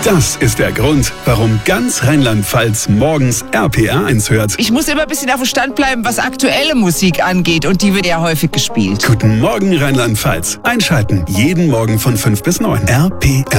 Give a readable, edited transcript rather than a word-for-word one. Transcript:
Das ist der Grund, warum ganz Rheinland-Pfalz morgens RPR1 hört. Ich muss immer ein bisschen auf dem Stand bleiben, was aktuelle Musik angeht. Und die wird ja häufig gespielt. Guten Morgen Rheinland-Pfalz. Einschalten jeden Morgen von 5 bis 9. RPR.